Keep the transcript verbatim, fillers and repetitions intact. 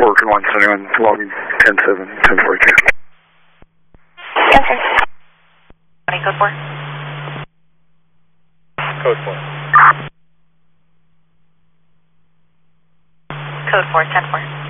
Corcoran one seventy-one, logging ten seven, ten forty-two. Yes, sir. Code four. Code four. Code four, ten four.